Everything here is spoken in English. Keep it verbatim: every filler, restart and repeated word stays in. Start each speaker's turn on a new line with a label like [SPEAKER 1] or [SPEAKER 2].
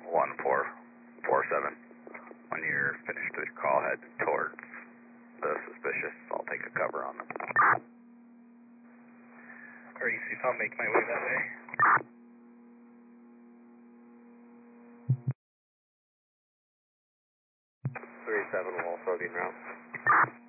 [SPEAKER 1] one four four seven. When you're finished with your call, head towards the suspicious. I'll take a cover on them.
[SPEAKER 2] Alright, Chief, I'll make my way that way.
[SPEAKER 3] three seven, Wolf, roading route.